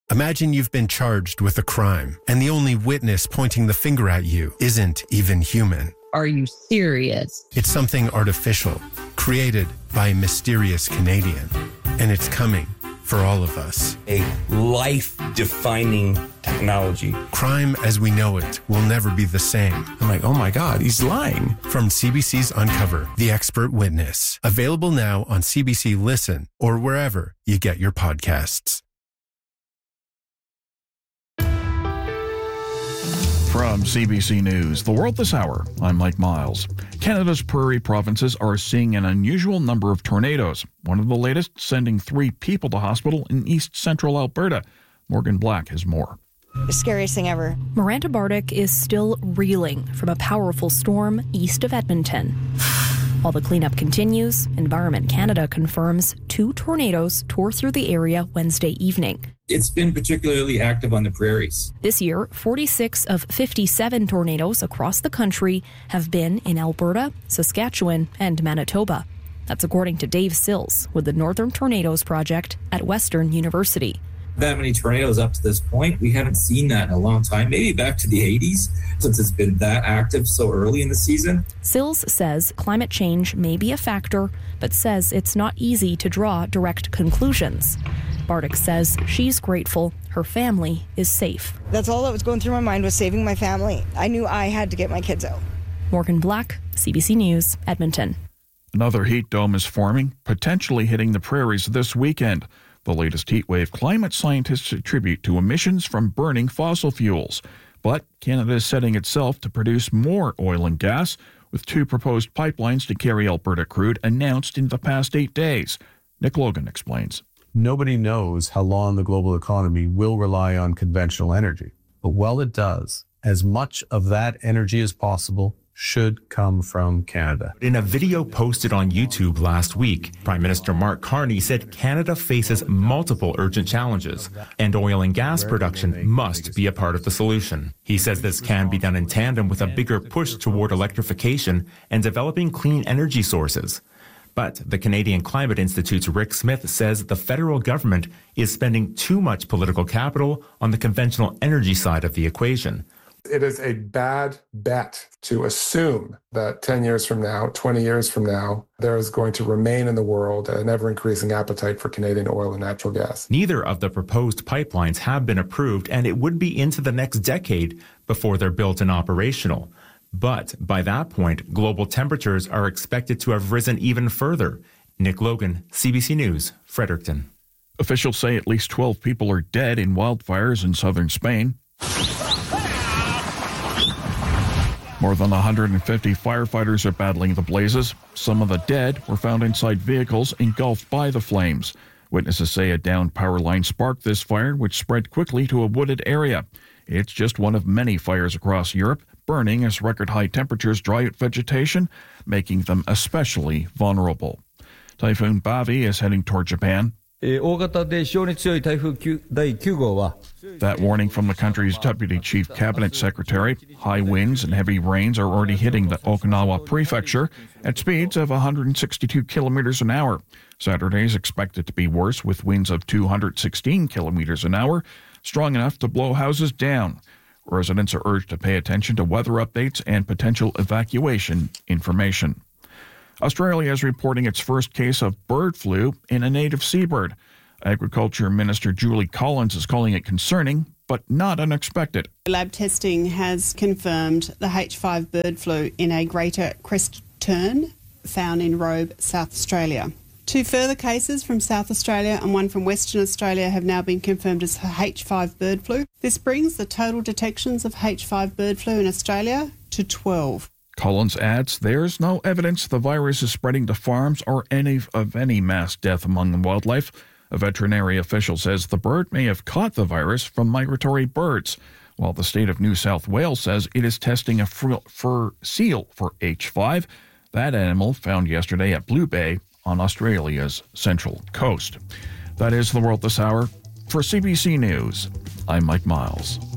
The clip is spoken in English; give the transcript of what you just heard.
Imagine you've been charged with a crime, and the only witness pointing the finger at you isn't even human. Are you serious? It's something artificial, created by a mysterious Canadian. And it's coming for all of us. A life-defining technology. Crime as we know it will never be the same. I'm like, oh my God, he's lying. From CBC's Uncover, The Expert Witness. Available now on CBC Listen or wherever you get your podcasts. From CBC News, The World This Hour, I'm Mike Miles. Canada's prairie provinces are seeing an unusual number of tornadoes, one of the latest sending 3 people to hospital in east-central Alberta. Morgan Black has more. The scariest thing ever. Miranda Bardick is still reeling from a powerful storm east of Edmonton. While the cleanup continues, Environment Canada confirms 2 tornadoes tore through the area Wednesday evening. It's been particularly active on the prairies. This year, 46 of 57 tornadoes across the country have been in Alberta, Saskatchewan, and Manitoba. That's according to Dave Sills with the Northern Tornadoes Project at Western University. That many tornadoes up to this point, we haven't seen that in a long time, maybe back to the 80s, since it's been that active so early in the season. Sills says climate change may be a factor, but says it's not easy to draw direct conclusions. Bardick says she's grateful her family is safe. That's all that was going through my mind, was saving my family. I knew I had to get my kids out. Morgan Black, CBC News, Edmonton. Another heat dome is forming, potentially hitting the prairies this weekend. The latest heat wave climate scientists attribute to emissions from burning fossil fuels. But Canada is setting itself to produce more oil and gas, with 2 proposed pipelines to carry Alberta crude announced in the past 8 days. Nick Logan explains. Nobody knows how long the global economy will rely on conventional energy. But while it does, as much of that energy as possible should come from Canada. In a video posted on YouTube last week, Prime Minister Mark Carney said Canada faces multiple urgent challenges, and oil and gas production must be a part of the solution. He says this can be done in tandem with a bigger push toward electrification and developing clean energy sources. But the Canadian Climate Institute's Rick Smith says the federal government is spending too much political capital on the conventional energy side of the equation. It is a bad bet to assume that 10 years from now, 20 years from now, there is going to remain in the world an ever-increasing appetite for Canadian oil and natural gas. Neither of the proposed pipelines have been approved, and it would be into the next decade before they're built and operational. But by that point, global temperatures are expected to have risen even further. Nick Logan, CBC News, Fredericton. Officials say at least 12 people are dead in wildfires in southern Spain. More than 150 firefighters are battling the blazes. Some of the dead were found inside vehicles engulfed by the flames. Witnesses say a downed power line sparked this fire, which spread quickly to a wooded area. It's just one of many fires across Europe, burning as record-high temperatures dry out vegetation, making them especially vulnerable. Typhoon Bavi is heading toward Japan. That warning from the country's Deputy Chief Cabinet Secretary. High winds and heavy rains are already hitting the Okinawa Prefecture at speeds of 162 kilometers an hour. Saturday is expected to be worse, with winds of 216 kilometers an hour, strong enough to blow houses down. Residents are urged to pay attention to weather updates and potential evacuation information. Australia is reporting its first case of bird flu in a native seabird. Agriculture Minister Julie Collins is calling it concerning, but not unexpected. Lab testing has confirmed the H5 bird flu in a greater crest tern found in Robe, South Australia. 2 further cases from South Australia and 1 from Western Australia have now been confirmed as H5 bird flu. This brings the total detections of H5 bird flu in Australia to 12. Collins adds there's no evidence the virus is spreading to farms or any mass death among the wildlife. A veterinary official says the bird may have caught the virus from migratory birds, while the state of New South Wales says it is testing a fur seal for H5. That animal found yesterday at Blue Bay on Australia's central coast. That is The World This Hour. For CBC News, I'm Mike Miles.